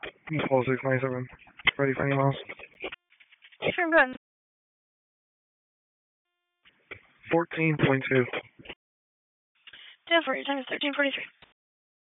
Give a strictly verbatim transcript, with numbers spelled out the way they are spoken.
Pulse six ninety-seven. Ready for any miles? Sure, good. fourteen point two. ten forty, time is thirteen forty-three.